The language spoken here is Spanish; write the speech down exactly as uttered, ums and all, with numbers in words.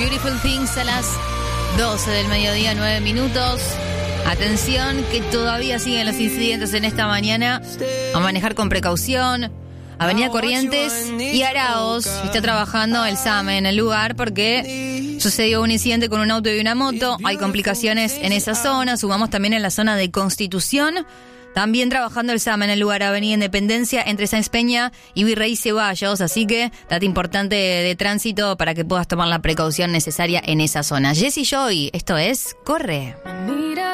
Beautiful Things a las doce del mediodía, nueve minutos. Atención, que todavía siguen los incidentes en esta mañana. A manejar con precaución. Avenida Corrientes y Araos. Está trabajando el SAME en el lugar porque sucedió un incidente con un auto y una moto. Hay complicaciones en esa zona. Sumamos también en la zona de Constitución. También trabajando el SAME en el lugar Avenida Independencia entre Sáenz Peña y Virrey Ceballos. Así que dato importante de, de tránsito para que puedas tomar la precaución necesaria en esa zona. Jessy Joy, esto es Corre.